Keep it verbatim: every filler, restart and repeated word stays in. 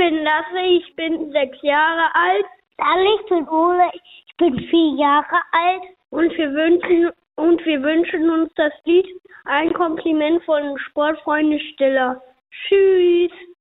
bin Lasse, ich bin sechs Jahre alt. Hallo, ich bin Ole, ich bin vier Jahre alt. Und wir wünschen, und wir wünschen uns das Lied Ein Kompliment von Sportfreunde Stiller. Tschüss.